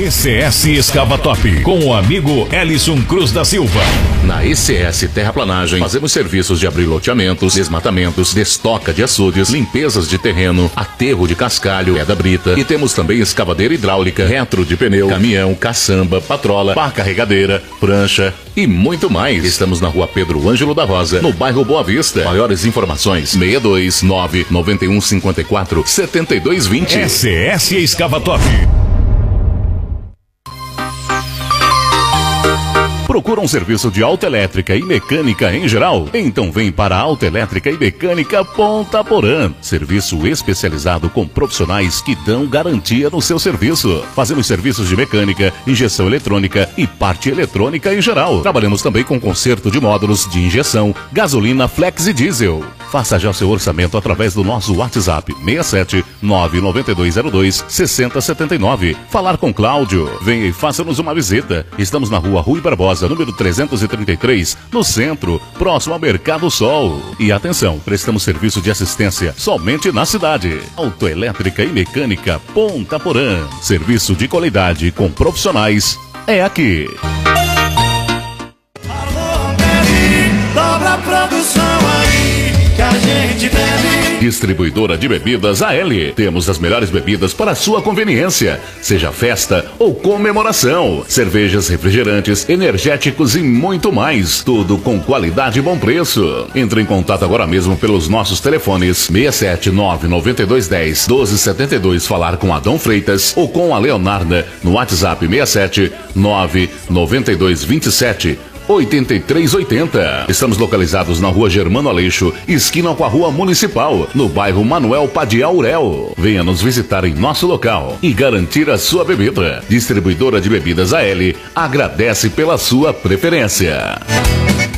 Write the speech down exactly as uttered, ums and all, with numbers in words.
E C S Escavatop, com o amigo Elison Cruz da Silva. Na E C S Terraplanagem, fazemos serviços de abrir loteamentos, desmatamentos, destoca de açudes, limpezas de terreno, aterro de cascalho, pedra brita, e temos também escavadeira hidráulica, retro de pneu, caminhão, caçamba, patrola, pá carregadeira, prancha e muito mais. Estamos na rua Pedro Ângelo da Rosa, no bairro Boa Vista. Maiores informações, seis dois nove nove um cinco quatro sete dois dois zero. E C S Escavatop. Procura um serviço de autoelétrica e mecânica em geral? Então vem para a Autoelétrica e Mecânica Ponta Porã. Serviço especializado com profissionais que dão garantia no seu serviço. Fazemos serviços de mecânica, injeção eletrônica e parte eletrônica em geral. Trabalhamos também com conserto de módulos de injeção, gasolina, flex e diesel. Faça já o seu orçamento através do nosso WhatsApp seis sete nove nove dois zero dois seis zero sete nove. Falar com Cláudio. Venha e faça-nos uma visita. Estamos na rua Rui Barbosa, número trezentos e trinta e três, no centro, próximo ao Mercado Sol. E atenção, prestamos serviço de assistência somente na cidade. Autoelétrica e Mecânica Ponta Porã. Serviço de qualidade com profissionais é aqui. Alô, Bebe, dobra a produção aí, que a gente bebe. Distribuidora de bebidas A L. Temos as melhores bebidas para a sua conveniência, seja festa ou comemoração. Cervejas, refrigerantes, energéticos e muito mais. Tudo com qualidade e bom preço. Entre em contato agora mesmo pelos nossos telefones seis sete nove nove dois um zero um doze sete dois, falar com Adão Freitas ou com a Leonarda no WhatsApp seis sete nove nove dois dois sete oitenta e três oitenta. Estamos localizados na rua Germano Aleixo, esquina com a rua Municipal, no bairro Manuel Padial Urel. Venha nos visitar em nosso local e garantir a sua bebida. Distribuidora de bebidas A L agradece pela sua preferência.